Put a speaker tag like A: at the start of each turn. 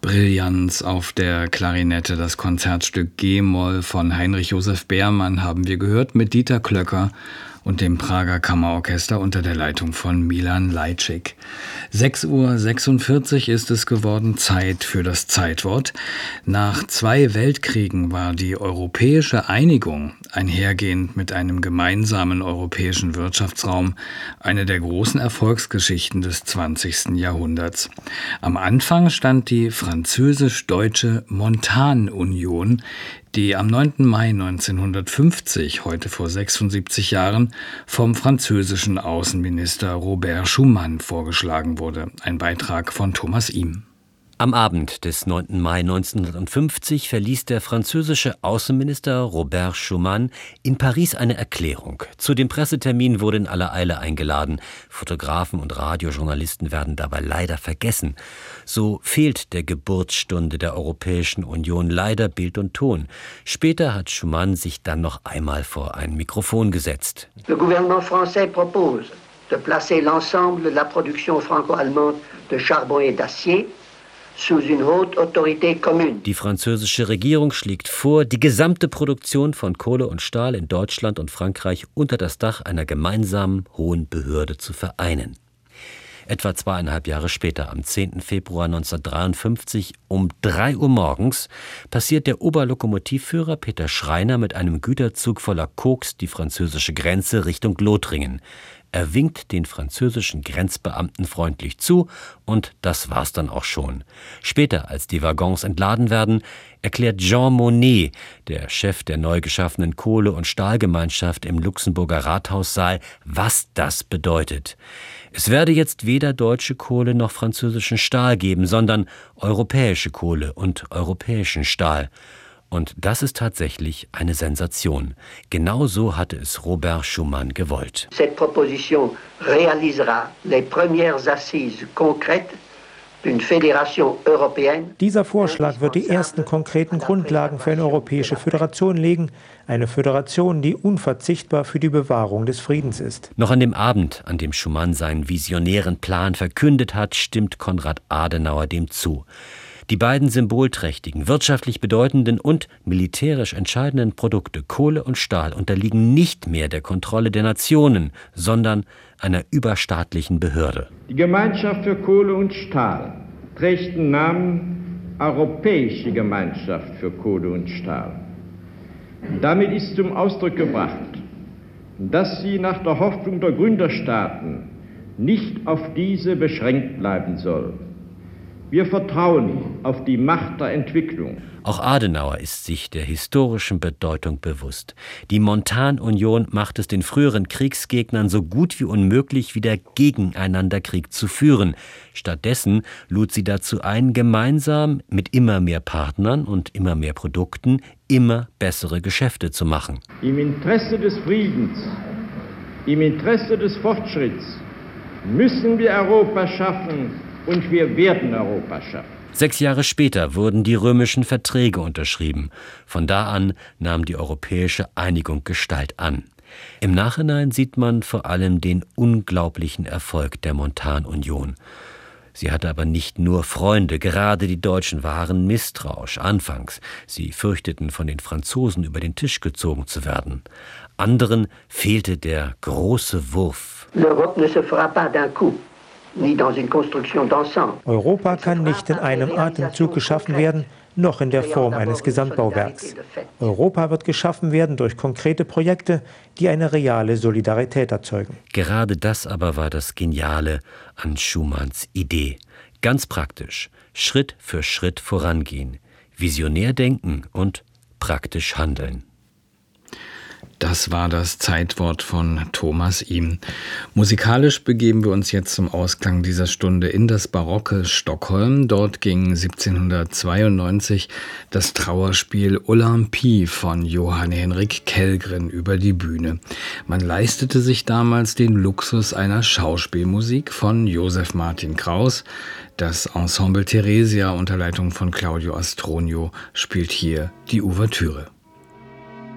A: Brillanz auf der Klarinette. Das Konzertstück G-Moll von Heinrich Joseph Beermann haben wir gehört mit Dieter Klöcker und dem Prager Kammerorchester unter der Leitung von Milan Lajcik. 6:46 Uhr ist es geworden, Zeit für das Zeitwort. Nach 2 Weltkriegen war die europäische Einigung, einhergehend mit einem gemeinsamen europäischen Wirtschaftsraum, eine der großen Erfolgsgeschichten des 20. Jahrhunderts. Am Anfang stand die französisch-deutsche Montanunion, die am 9. Mai 1950, heute vor 76 Jahren, vom französischen Außenminister Robert Schuman vorgeschlagen wurde. Ein Beitrag von Thomas Ihm.
B: Am Abend des 9. Mai 1950 verließ der französische Außenminister Robert Schuman in Paris eine Erklärung. Zu dem Pressetermin wurde in aller Eile eingeladen. Fotografen und Radiojournalisten werden dabei leider vergessen. So fehlt der Geburtsstunde der Europäischen Union leider Bild und Ton. Später hat Schuman sich dann noch einmal vor ein Mikrofon gesetzt.
C: Le gouvernement français propose de placer l'ensemble de la production franco-allemande de charbon et d'acier sous une haute autorité commune.
B: Die französische Regierung schlägt vor, die gesamte Produktion von Kohle und Stahl in Deutschland und Frankreich unter das Dach einer gemeinsamen hohen Behörde zu vereinen. Etwa 2,5 Jahre später, am 10. Februar 1953 um 3 Uhr morgens, passiert der Oberlokomotivführer Peter Schreiner mit einem Güterzug voller Koks die französische Grenze Richtung Lothringen. Er winkt den französischen Grenzbeamten freundlich zu und das war's dann auch schon. Später, als die Waggons entladen werden, erklärt Jean Monnet, der Chef der neu geschaffenen Kohle- und Stahlgemeinschaft im Luxemburger Rathaussaal, was das bedeutet. Es werde jetzt weder deutsche Kohle noch französischen Stahl geben, sondern europäische Kohle und europäischen Stahl. Und das ist tatsächlich eine Sensation. Genau so hatte es Robert Schuman gewollt.
C: Cette proposition réalisera les premières assises concrètes d'une fédération européenne.
D: Dieser Vorschlag wird die ersten konkreten Grundlagen für eine europäische Föderation legen. Eine Föderation, die unverzichtbar für die Bewahrung des Friedens ist.
B: Noch an dem Abend, an dem Schuman seinen visionären Plan verkündet hat, stimmt Konrad Adenauer dem zu. Die beiden symbolträchtigen, wirtschaftlich bedeutenden und militärisch entscheidenden Produkte Kohle und Stahl unterliegen nicht mehr der Kontrolle der Nationen, sondern einer überstaatlichen Behörde.
E: Die Gemeinschaft für Kohle und Stahl trägt den Namen Europäische Gemeinschaft für Kohle und Stahl. Damit ist zum Ausdruck gebracht, dass sie nach der Hoffnung der Gründerstaaten nicht auf diese beschränkt bleiben soll. Wir vertrauen auf die Macht der Entwicklung.
B: Auch Adenauer ist sich der historischen Bedeutung bewusst. Die Montanunion macht es den früheren Kriegsgegnern so gut wie unmöglich, wieder gegeneinander Krieg zu führen. Stattdessen lud sie dazu ein, gemeinsam mit immer mehr Partnern und immer mehr Produkten immer bessere Geschäfte zu machen.
E: Im Interesse des Friedens, im Interesse des Fortschritts müssen wir Europa schaffen. Und wir werden Europa schaffen.
B: 6 Jahre später wurden die römischen Verträge unterschrieben. Von da an nahm die europäische Einigung Gestalt an. Im Nachhinein sieht man vor allem den unglaublichen Erfolg der Montanunion. Sie hatte aber nicht nur Freunde, gerade die Deutschen waren misstrauisch anfangs. Sie fürchteten, von den Franzosen über den Tisch gezogen zu werden. Anderen fehlte der große Wurf.
C: L'Europe ne se fera pas d'un coup.
D: Europa kann nicht in einem Atemzug geschaffen werden, noch in der Form eines Gesamtbauwerks. Europa wird geschaffen werden durch konkrete Projekte, die eine reale Solidarität erzeugen.
B: Gerade das aber war das Geniale an Schumans Idee. Ganz praktisch, Schritt für Schritt vorangehen, visionär denken und praktisch handeln.
A: Das war das Zeitwort von Thomas Ihm. Musikalisch begeben wir uns jetzt zum Ausklang dieser Stunde in das barocke Stockholm. Dort ging 1792 das Trauerspiel Olympie von Johann Henrik Kellgren über die Bühne. Man leistete sich damals den Luxus einer Schauspielmusik von Josef Martin Kraus. Das Ensemble Theresia unter Leitung von Claudio Astronio spielt hier die Ouvertüre.